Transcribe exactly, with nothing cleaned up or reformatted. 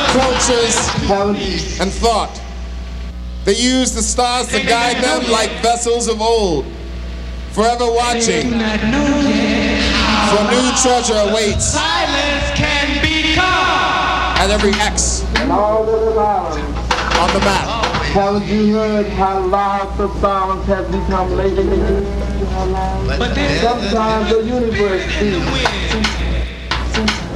cultures and thought. They use the stars to guide them like vessels of old, forever watching, for new treasure awaits. Silence can become At every X And all the islands. on the map. Haven't you heard how loud the silence has become lately? But then Sometimes the universe speaks. the wind.